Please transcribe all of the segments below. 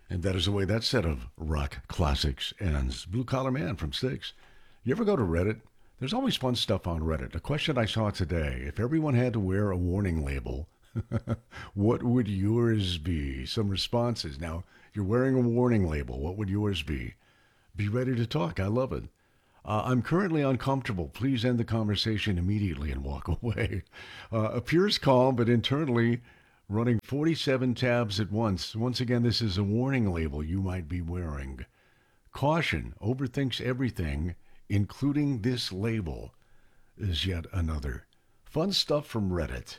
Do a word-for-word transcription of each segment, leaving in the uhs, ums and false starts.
And that is the way that set of rock classics ends. Blue Collar Man from Styx. You ever go to Reddit? There's always fun stuff on Reddit. A question I saw today, if everyone had to wear a warning label, what would yours be? Some responses. Now, you're wearing a warning label. What would yours be? Be ready to talk. I love it. Uh, I'm currently uncomfortable. Please end the conversation immediately and walk away. Uh, appears calm, but internally running forty-seven tabs at once. Once again, this is a warning label you might be wearing. Caution, overthinks everything, including this label, is yet another. Fun stuff from Reddit.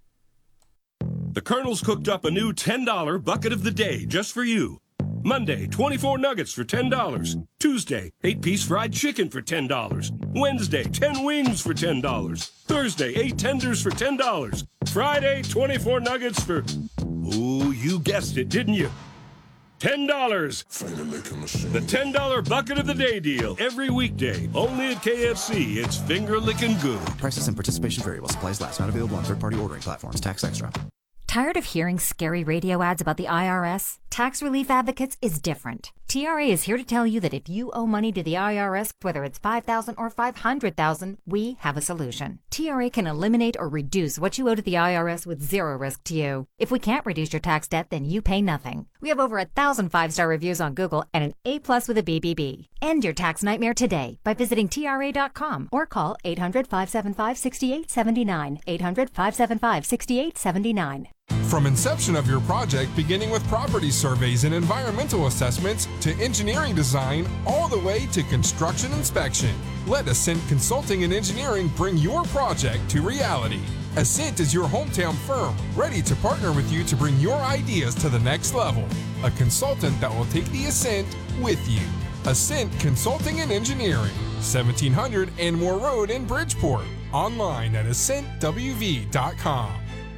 The Colonel's cooked up a new ten dollar bucket of the day just for you. Monday, twenty-four nuggets for ten dollars. Tuesday, eight-piece fried chicken for ten dollars. Wednesday, ten wings for ten dollars. Thursday, eight tenders for ten dollars. Friday, twenty-four nuggets for... Ooh, you guessed it, didn't you? ten dollars. The ten dollar bucket of the day deal. Every weekday. Only at K F C. It's finger licking good. Prices and participation vary while supplies last. Not available on third-party ordering platforms. Tax extra. Tired of hearing scary radio ads about the I R S? Tax Relief Advocates is different. T R A is here to tell you that if you owe money to the I R S, whether it's five thousand dollars or five hundred thousand dollars, we have a solution. T R A can eliminate or reduce what you owe to the I R S with zero risk to you. If we can't reduce your tax debt, then you pay nothing. We have over a thousand five-star reviews on Google and an A plus with a B B B. End your tax nightmare today by visiting T R A dot com or call eight hundred, five seven five, six eight seven nine, eight hundred, five seven five, six eight seven nine. From inception of your project, beginning with property surveys and environmental assessments, to engineering design, all the way to construction inspection, let Ascent Consulting and Engineering bring your project to reality. Ascent is your hometown firm, ready to partner with you to bring your ideas to the next level. A consultant that will take the Ascent with you. Ascent Consulting and Engineering, seventeen hundred Anmore Road in Bridgeport. Online at ascent w v dot com.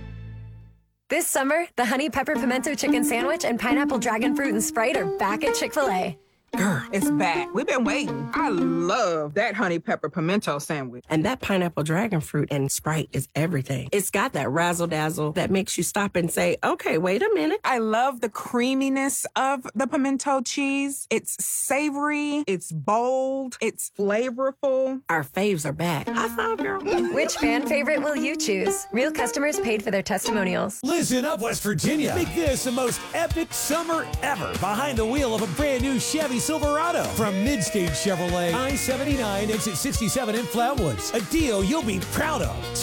This summer, the Honey Pepper Pimento Chicken Sandwich and Pineapple Dragon Fruit and Sprite are back at Chick-fil-A. Girl, it's back. We've been waiting. I love that honey pepper pimento sandwich. And that pineapple dragon fruit and Sprite is everything. It's got that razzle dazzle that makes you stop and say, okay, wait a minute. I love the creaminess of the pimento cheese. It's savory, it's bold, it's flavorful. Our faves are back. I saw, girl. Which fan favorite will you choose? Real customers paid for their testimonials. Listen up, West Virginia. Make this the most epic summer ever behind the wheel of a brand new Chevy Silverado from Midstage Chevrolet, I seventy-nine, exit sixty-seven in Flatwoods. A deal you'll be proud of.